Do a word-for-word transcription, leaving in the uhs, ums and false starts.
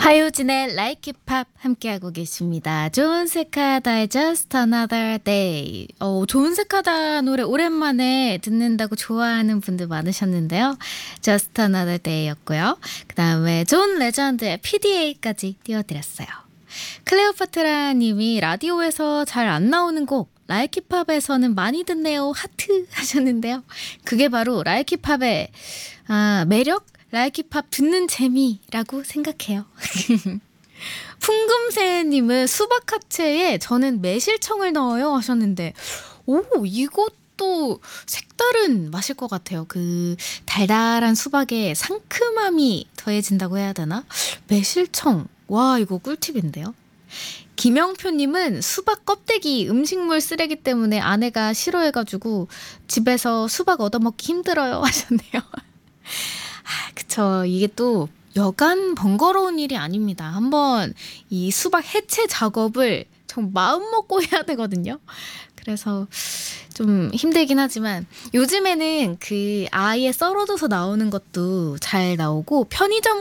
하효진의 Like It Pop 함께하고 계십니다. 존 세카다의 Just Another Day. 어, 존 세카다 노래 오랜만에 듣는다고 좋아하는 분들 많으셨는데요. Just Another Day였고요. 그 다음에 존 레전드의 피디에이까지 띄워드렸어요. 클레오파트라 님이 라디오에서 잘 안 나오는 곡 Like It Pop에서는 많이 듣네요. 하트 하셨는데요. 그게 바로 Like It Pop의 아, 매력? Like It Pop 듣는 재미라고 생각해요. 풍금새님은 수박 합체에 저는 매실청을 넣어요 하셨는데, 오, 이것도 색다른 맛일 것 같아요. 그 달달한 수박에 상큼함이 더해진다고 해야 되나? 매실청, 와, 이거 꿀팁인데요. 김영표님은 수박 껍데기 음식물 쓰레기 때문에 아내가 싫어해가지고 집에서 수박 얻어먹기 힘들어요 하셨네요. 아, 그쵸. 이게 또 여간 번거로운 일이 아닙니다. 한번 이 수박 해체 작업을 정 마음 먹고 해야 되거든요. 그래서 좀 힘들긴 하지만 요즘에는 그 아예 썰어져서 나오는 것도 잘 나오고 편의점